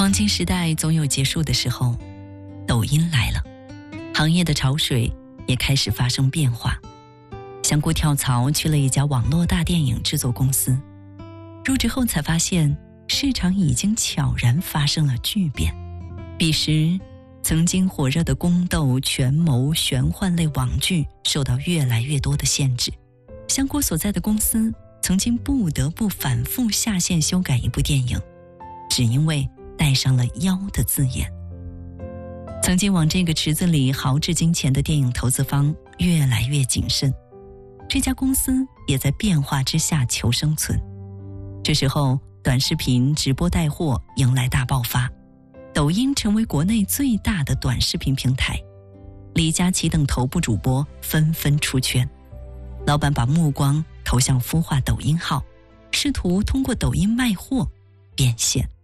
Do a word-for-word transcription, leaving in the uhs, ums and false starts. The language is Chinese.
黄金时代总有结束的时候，抖音来了，行业的潮水也开始发生变化。香菇跳槽去了一家网络大电影制作公司，入职后才发现市场已经悄然发生了巨变。彼时曾经火热的宫斗、权谋、玄幻类网剧受到越来越多的限制。香菇所在的公司曾经不得不反复下线修改一部电影，只因为带上了妖的字眼。曾经往这个池子里豪掷金钱的电影投资方越来越谨慎，这家公司也在变化之下求生存。这时候短视频直播带货迎来大爆发，抖音成为国内最大的短视频平台，李佳琦等头部主播纷纷出圈。老板把目光投向孵化抖音号，试图通过抖音卖货变现。